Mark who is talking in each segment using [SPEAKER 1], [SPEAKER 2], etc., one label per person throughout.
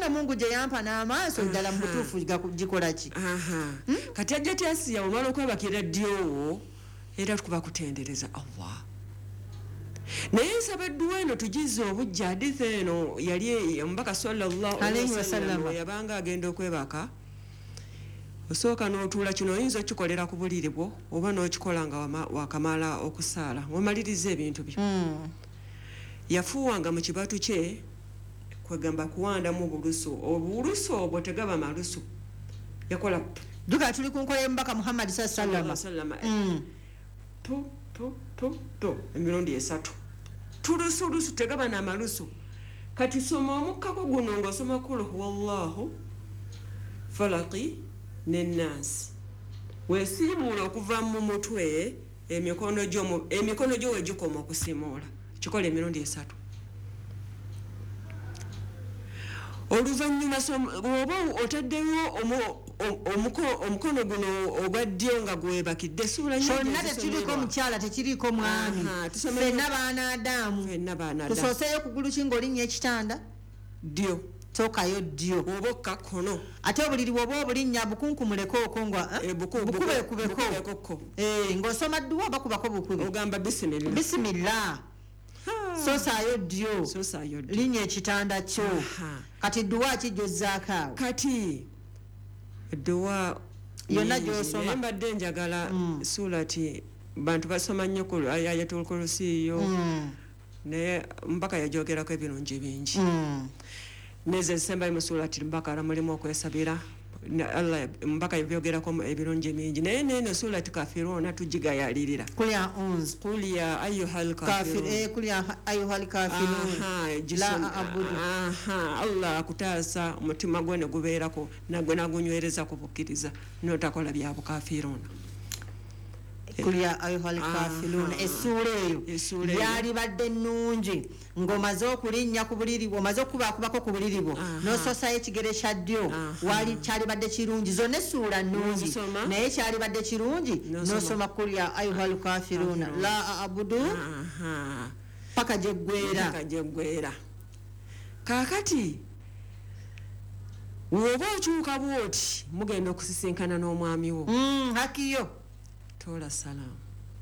[SPEAKER 1] kubanga Mungu gye yampa n'amaaso ddala mu butuufu gikola ki
[SPEAKER 2] kati ajja tyasiya omala okwebakira ddyowo era tukuba kutendereza Allah naye nsaba edduwa eno tugize obujja hadithi eno yali omubaka sallallahu alaihi wasallam yabanga agenda okwebaka osooka n'otuula kino oyinza okikolera ku buliri bwo oba n'okikola nga wakamala okusaala wamaliriza ebintu byo yafuuwanga mu kibatu kye kwegamba kuwandamu obulusu obwo tegaba malusu yakola
[SPEAKER 1] duka tuli ku nkola y'omubaka Muhammad sallallahu alaihi wasallam
[SPEAKER 2] emirundi esatu tulusu tegaba n'amalusu kati soma omukkako guno ng'osoma kulu wallahu falaqi n'ennaasi weesiimuula okuva mu mutwe emikono gyo wegikoma okusiimuula kikola emirundi esatu oluvannyuma oba otaddeyo omukono guno ogwa ddyo nga gwebakidde suula
[SPEAKER 1] kyonna tekiriko mukyala tekiriko mwami ffenna baana Adamu tusooseyo kugulu ki ng'olinnya ekitanda
[SPEAKER 2] ddyo
[SPEAKER 1] tokayo ddyo
[SPEAKER 2] oba okkakono
[SPEAKER 1] ate obuliri bwoba obulinnya bukunkumuleko oko nga bukubekubeko ng'osoma dduwa bakubako bukube
[SPEAKER 2] ogamba bisimillah
[SPEAKER 1] sosayo ddyo linnya ekitanda kyo kati dduwa kijjozzaako awo
[SPEAKER 2] kati dduwa
[SPEAKER 1] yonna gy'osoma
[SPEAKER 2] mbadde njagala surati bantu basoma nnyo ku ayatul kursiyo naye mpaka yajogerako ebirungi bingi neze sembayo mu surati Bakara mulimu okwesabira Allah mpaka yabyogerako ebirungi bingi naye neno surati Kafiruna tujigayalirira kulya ayyuhal kafirun
[SPEAKER 1] kulya ayyuhal kafirun la abudu
[SPEAKER 2] Allah akutaasa omutima gwo ne gubeerako nagwe nagunywereza kubukkiriza notakola bya bukafiruna
[SPEAKER 1] kulya ayyuhal kafirun essura eyo yali badde nnungi ng'omaze okulinnya ku buliri bwo omaze okubakubako ku buliri bwo n'ososayo ekigere kya ddyo wali kyali badde kirungi zonna essuula nnungi naye kyali badde kirungi n'osoma kulya ayyuhal kafirun la abudu paka gyeggwera kaakati woba okyuka bwoti mugenda okusisinkana n'omwami wo hakiyo tola salam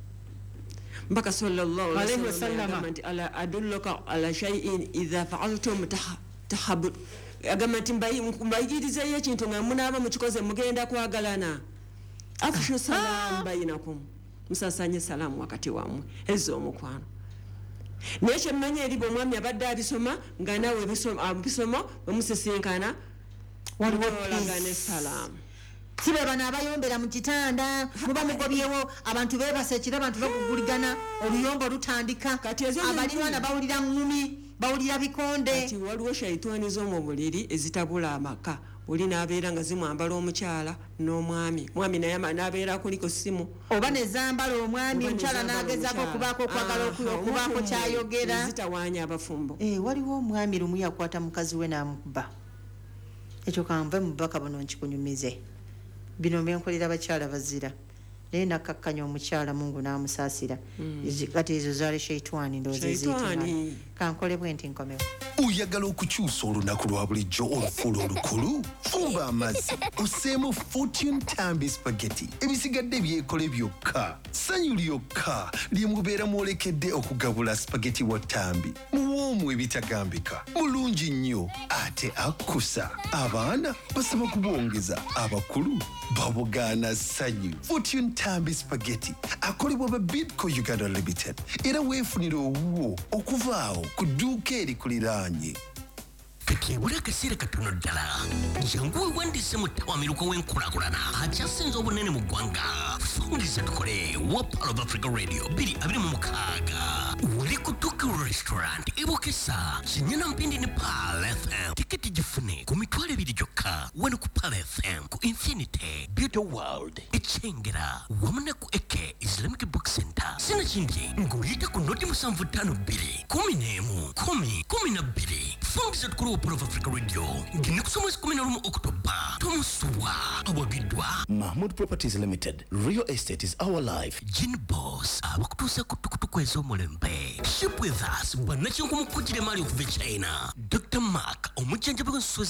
[SPEAKER 1] mpaka sallallahu alaihi wasallam ala adulluka ala shay'in idha fa'altum tahabbud agamba nti mbayigiriza ekintu nga munaaba mukikoze mugenda kwagalana afshu salam bainakum musasanye salamu wakati wammwe ezo omukwano naye kyemmanya eri bw'omwami abadde abisoma nga nawe bisoma bamusisinkana waliwo olagane salamu sibe bana abayombera mu kitanda muba mugobyewo abantu bebase ekiro abantu bakuguligana oluyombo lutandika abalirwana bawulira ngumi bawulira bikonde kati waliwo shaitani z'omu buliri ezitabula amaka oli n'abeera nga zimwambala omukyala n'omwami mwami naye n'abeera kuliko simu oba ne zambala omwami omukyala n'agezaako okubaako okwagala okubaako kyayogera zitawaanya abafumbo waliwo omwami lumu yakwata mukazi we n'amukuba ekyo kanve mu bubaka buno nkikunyumize bino byenkolera abakyala bazira naye nakkakkanya omukyala Mungu n'amusaasira kati ezo zaali sheitani ndozezitani kankole bwenti nkomewo
[SPEAKER 3] oyagala okukyusa olunaku lwa bulijjo olufuula olukulu fuba amazzi oseemu Fortune Tambi spaghetti ebisigadde byekole byokka sanyu lyokka lyemubeera mwolekedde okugabula spaghetti wa Tambi muwoomu ebitagambika mulungi nnyo ate akkusa abaana basaba kubwongeza abakulu babugaana sanyu Fortune Tambi spaghetti akolebwa ba Bidco Uganda Limited era weefunira owuwo okuvaawo ku dduuka erikuliraanye
[SPEAKER 4] tekebula akaseera katono ddala jangu wewandise mu ttawamiruko w'enkulaakulana akyasinze obunene mu ggwanga fungiza tukole wa Pearl of Africa Radio 226 wali ku Tuku Restaurant ebokesa kinyana mpindi ne Pearl FM tiketi gifune ku mitwalo 2 gyokka wano ku Pearl FM ku Infinity Beauty World ekyengera wamu ne ku Eke Islamic Book Center sinakindi ng'oyita ku noti 752 11 fungiza tukole wa Pearl of Africa Radio ngine kusoma 11 Oktoba tomusubwa awagidwa
[SPEAKER 5] Mahmoud Properties Limited. Real estate is our life.
[SPEAKER 4] Gin Boss abakutuusa ku tukutuku ez'omulembe. Ship with us bannakinku mukujjira mali okuva China. Dr. Mark omujjanjabi w'ensozi